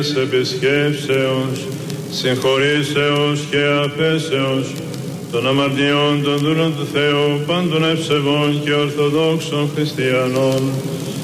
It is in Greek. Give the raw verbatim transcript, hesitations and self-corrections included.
επισκέψεως, συγχωρήσεως και αφέσεως των αμαρτιών των δούλων του Θεού, πάντων ευσεβών και ορθοδόξων χριστιανών,